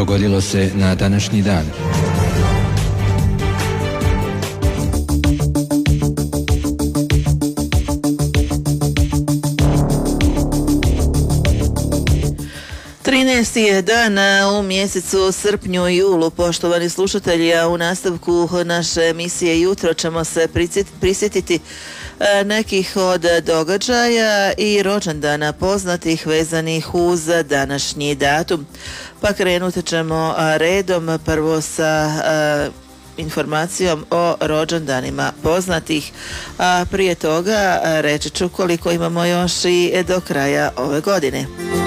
dogodilo se na današnji dan. Je dan u mjesecu srpnju i julu, poštovani slušatelji, a u nastavku naše emisije Jutro ćemo se prisjetiti nekih od događaja i rođendana poznatih vezanih uz današnji datum. Pa krenut ćemo redom, prvo sa informacijom o rođendanima poznatih, a prije toga reći ću koliko imamo još i do kraja ove godine.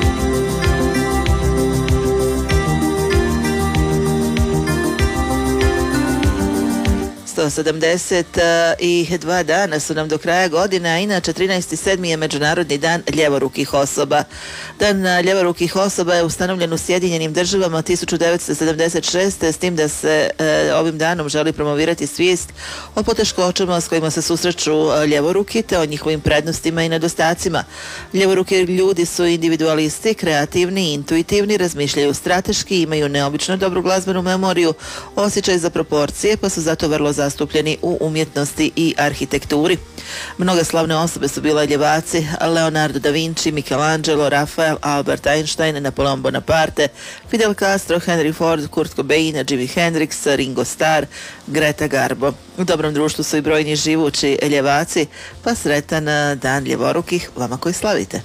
172 dana su nam do kraja godine, a inače 13.7. je Međunarodni dan ljevorukih osoba. Dan ljevorukih osoba je ustanovljen u Sjedinjenim Državama 1976. s tim da se ovim danom želi promovirati svijest o poteškoćama s kojima se susreću ljevoruki te o njihovim prednostima i nedostacima. Ljevoruki ljudi su individualisti, kreativni, intuitivni, razmišljaju strateški, imaju neobično dobru glazbenu memoriju, osjećaj za proporcije, pa su zato vrlo zastupljeni u umjetnosti i arhitekturi. Mnoge slavne osobe su bile ljevaci: Leonardo da Vinci, Michelangelo, Rafael, Albert Einstein, Napoleon Bonaparte, Fidel Castro, Henry Ford, Kurt Cobain, Jimi Hendrix, Ringo Starr, Greta Garbo. U dobrom društvu su i brojni živući ljevaci, pa sretan dan ljevorukih vama koji slavite.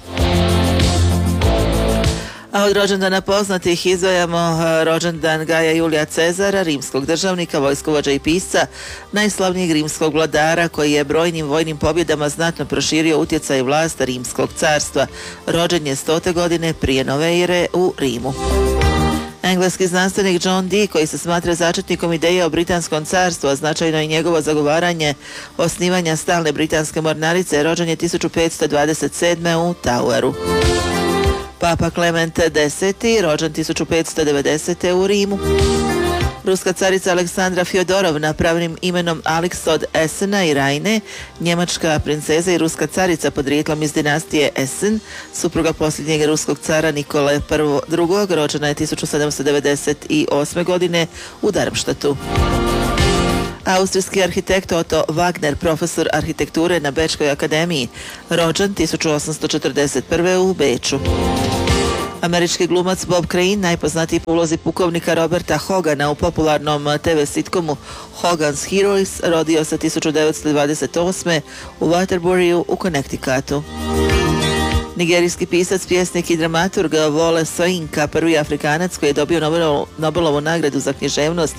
A od rođendana poznatih izdvajamo rođendan Gaja Julija Cezara, rimskog državnika, vojskovođa i pisca, najslavnijeg rimskog vladara koji je brojnim vojnim pobjedama znatno proširio utjecaj i vlast Rimskog carstva. Rođen je 100. godine prije nove ere u Rimu. Engleski znanstvenik John Dee, koji se smatra začetnikom ideje o britanskom carstvu, a značajno i njegovo zagovaranje osnivanja stalne britanske mornarice, rođen je 1527. u Toweru. Papa Klement X, rođen 1590. u Rimu. Ruska carica Aleksandra Fjodorovna, pravnim imenom Aleks od Essena i Rajne, njemačka princeza i ruska carica podrijetlom iz dinastije Essen, supruga posljednjeg ruskog cara Nikole II, rođena je 1798. godine u Darmstadtu. Austrijski arhitekt Otto Wagner, profesor arhitekture na Bečkoj akademiji, rođen 1841. u Beču. Američki glumac Bob Crane, najpoznatiji po ulozi pukovnika Roberta Hogana u popularnom TV sitcomu Hogan's Heroes, rodio se 1928. u Waterburyu u Connecticutu. Nigerijski pisac, pjesnik i dramaturg Wole Soyinka, prvi Afrikanac koji je dobio Nobelovu nagradu za književnost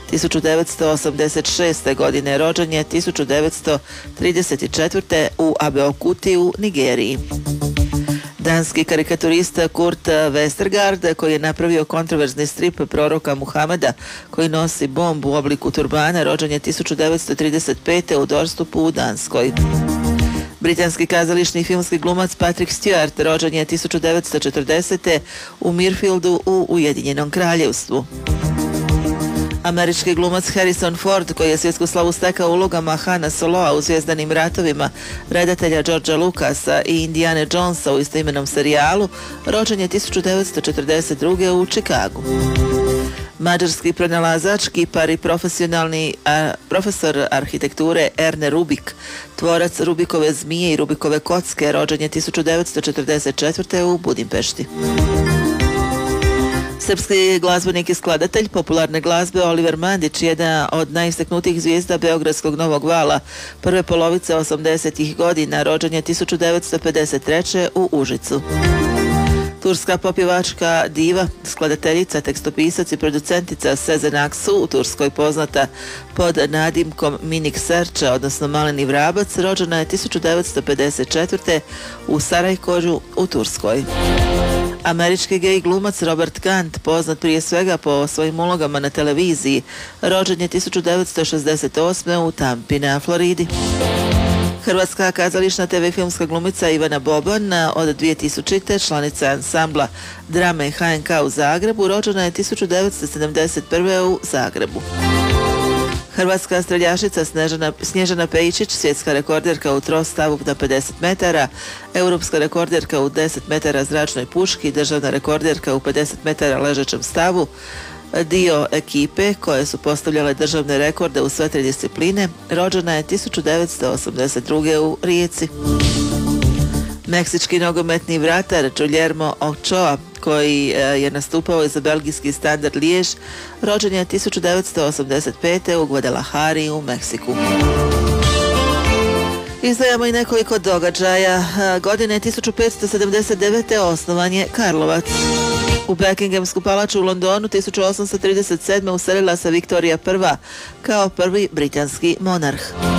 1986. godine, rođen je 1934. u Abeokuti u Nigeriji. Danski karikaturista Kurt Westergaard, koji je napravio kontroverzni strip proroka Muhameda koji nosi bombu u obliku turbana, rođen je 1935. u Dorstupu u Danskoj. Britanski kazališni i filmski glumac Patrick Stewart, rođen je 1940. u Mirfieldu u Ujedinjenom Kraljevstvu. Američki glumac Harrison Ford, koji je svjetsku slavu stekao ulogama Hana Soloa u Zvjezdanim ratovima, redatelja Georgea Lucasa i Indiana Jonesa u istoimenom serijalu, rođen je 1942. u Čikagu. Mađarski pronalazač, kipar i profesionalni profesor arhitekture Erne Rubik, tvorac Rubikove zmije i Rubikove kocke, rođen je 1944. u Budimpešti. Srpski glazbenik i skladatelj popularne glazbe Oliver Mandić, jedna od najistaknutijih zvijezda beogradskog Novog vala prve polovice 80. godina, rođen je 1953. u Užicu. Turska popjevačka diva, skladateljica, tekstopisac i producentica Sezen Aksu, u Turskoj poznata pod nadimkom Minik Serča, odnosno Maleni Vrabac, rođena je 1954. u Sarajkođu u Turskoj. Američki gej glumac Robert Gant, poznat prije svega po svojim ulogama na televiziji, rođen je 1968. u Tampi na Floridi. Hrvatska kazališna TV filmska glumica Ivana Boban, od 2000. članica ansambla drame HNK u Zagrebu, rođena je 1971. u Zagrebu. Hrvatska streljašica Snježana Pejičić, svjetska rekorderka u trostavu na 50 metara, europska rekorderka u 10 metara zračnoj puški, državna rekorderka u 50 metara ležećem stavu, dio ekipe koje su postavljale državne rekorde u sve tri discipline, rođena je 1982. u Rijeci. Meksički nogometni vratar Guillermo Ochoa, koji je nastupao za belgijski Standard Liège, rođen je 1985. u Guadalajari u Meksiku. Izdvajamo i nekoliko događaja. Godine 1579. osnovan je Karlovac. U Buckinghamsku palaču u Londonu 1837. uselila se Viktorija I kao prvi britanski monarh.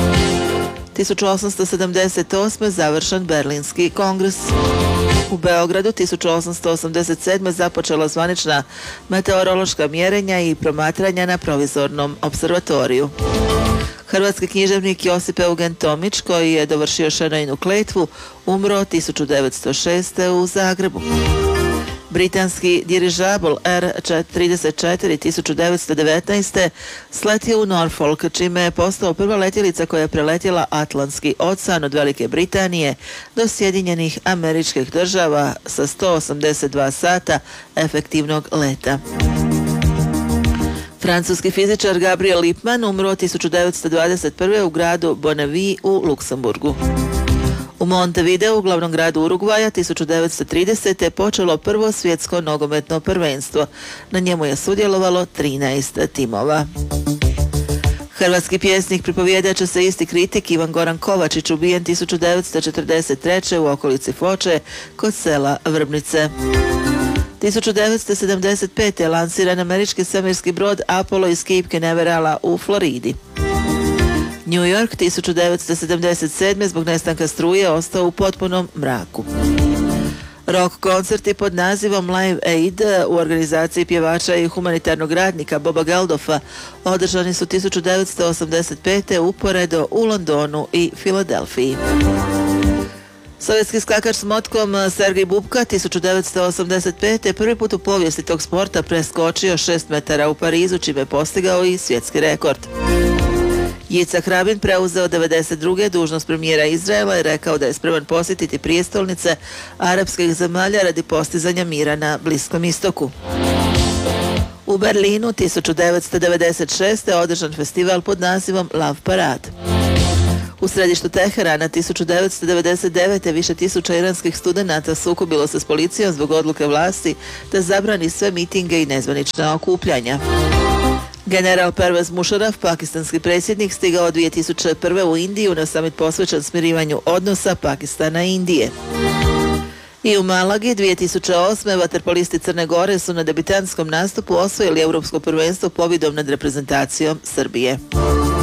1878. završen Berlinski kongres. U Beogradu 1887. započela zvanična meteorološka mjerenja i promatranja na provizornom observatoriju. Hrvatski književnik Josip Eugen Tomić, koji je dovršio Šenoinu kletvu, umro 1906. u Zagrebu. Britanski dirižabl R-34 1919. sletio u Norfolk, čime je postao prva letjelica koja je preletjela Atlantski ocean od Velike Britanije do Sjedinjenih Američkih Država sa 182 sata efektivnog leta. Francuski fizičar Gabriel Lippmann umro 1921. u gradu Bonneville u Luksemburgu. U Montevideu, glavnom gradu Urugvaja, 1930. počelo prvo svjetsko nogometno prvenstvo. Na njemu je sudjelovalo 13 timova. Hrvatski pjesnik, pripovjedač se isti kritik Ivan Goran Kovačić, ubijen 1943. u okolici Foče kod sela Vrbnice. 1975. lansiran američki svemirski brod Apollo iz Cape Canaverala u Floridi. New York 1977. zbog nestanka struje ostao u potpunom mraku. Rock koncerti pod nazivom Live Aid u organizaciji pjevača i humanitarnog radnika Boba Geldofa održani su 1985. uporedo u Londonu i Filadelfiji. Sovjetski skakač s motkom Sergej Bubka 1985. prvi put u povijesti tog sporta preskočio 6 metara u Parizu, čime je postigao i svjetski rekord. Jicak Rabin preuzeo 1992. dužnost premijera Izraela i rekao da je spreman posjetiti prijestolnice arapskih zemalja radi postizanja mira na Bliskom istoku. U Berlinu 1996. održan festival pod nazivom Love Parade. U središtu Teherana 1999. više tisuća iranskih studenata sukobilo se s policijom zbog odluke vlasti da zabrani sve mitinge i nezvanična okupljanja. General Pervez Musharraf, pakistanski predsjednik, stigao 2001. u Indiju na summit posvećen smirivanju odnosa Pakistana i Indije. I u Malagi 2008. vaterpolisti Crne Gore su na debitantskom nastupu osvojili europsko prvenstvo pobjedom nad reprezentacijom Srbije.